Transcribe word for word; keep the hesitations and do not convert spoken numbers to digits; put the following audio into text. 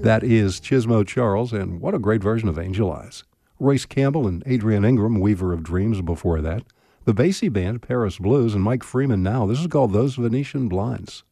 That is Chismo Charles, and what a great version of Angel Eyes. Royce Campbell and Adrian Ingram, Weaver of Dreams, before that. The Basie Band, Paris Blues, and Mike Freeman now. This is called Those Venetian Blinds.